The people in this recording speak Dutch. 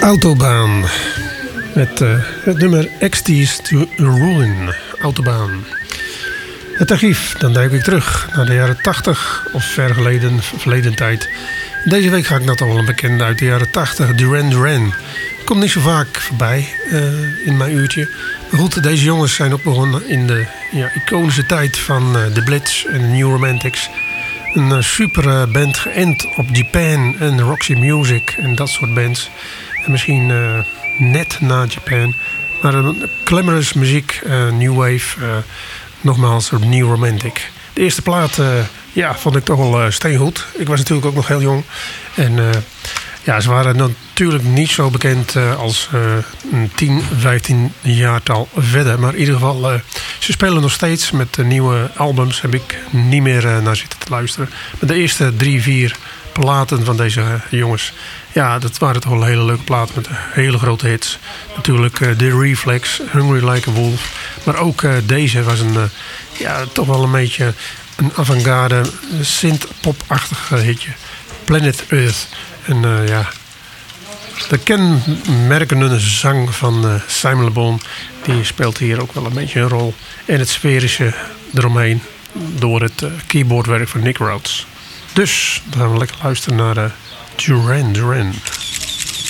Autobaan. Met het nummer Exties to Ruin. Autobaan. Het archief, dan duik ik terug naar de jaren 80 of verleden tijd. Deze week ga ik nog wel een bekende uit de jaren 80, Duran Duran. Komt niet zo vaak voorbij in mijn uurtje. Maar goed, deze jongens zijn ook begonnen in de iconische tijd van The Blitz en de New Romantics. Een super band geënt op Japan en Roxy Music en dat soort bands. En misschien net na Japan. Maar een glamorous muziek, new wave, nogmaals New Romantic. De eerste plaat vond ik toch wel steengoed. Ik was natuurlijk ook nog heel jong. En ze waren natuurlijk niet zo bekend als 10, 15 jaartal verder. Maar in ieder geval, ze spelen nog steeds met nieuwe albums. Heb ik niet meer naar zitten te luisteren. Maar de eerste 3, 4 platen van deze jongens. Ja, dat waren toch wel hele leuke platen met hele grote hits. Natuurlijk The Reflex, Hungry Like a Wolf. Maar ook deze was toch wel een beetje een avant-garde synth-pop-achtig hitje. Planet Earth. En de kenmerkende zang van Simon Le Bon, die speelt hier ook wel een beetje een rol. En het sferische eromheen door het keyboardwerk van Nick Rhodes. Dus dan gaan we lekker luisteren naar Duran Duran.